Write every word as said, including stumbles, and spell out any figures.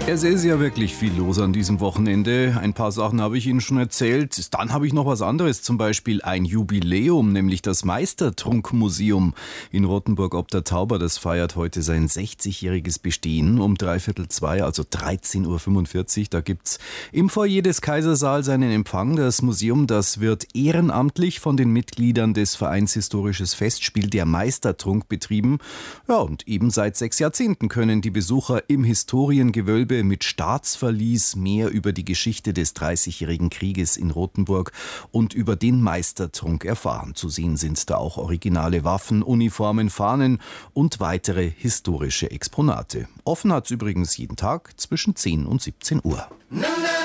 Es ist ja wirklich viel los an diesem Wochenende. Ein paar Sachen habe ich Ihnen schon erzählt. Dann habe ich noch was anderes, zum Beispiel ein Jubiläum, nämlich das Meistertrunkmuseum in Rottenburg ob der Tauber. Das feiert heute sein sechzigjähriges Bestehen um dreiviertel zwei, also dreizehn Uhr fünfundvierzig. Da gibt's im Foyer des Kaisersaals einen Empfang. Das Museum, das wird ehrenamtlich von den Mitgliedern des Vereins Historisches Festspiel der Meistertrunk betrieben. Ja, und eben seit sechs Jahrzehnten können die Besucher im Historiengewölbe mit Staatsverlies mehr über die Geschichte des Dreißigjährigen Krieges in Rothenburg und über den Meistertrunk erfahren. Zu sehen sind da auch originale Waffen, Uniformen, Fahnen und weitere historische Exponate. Offen hat's übrigens jeden Tag zwischen zehn und siebzehn Uhr.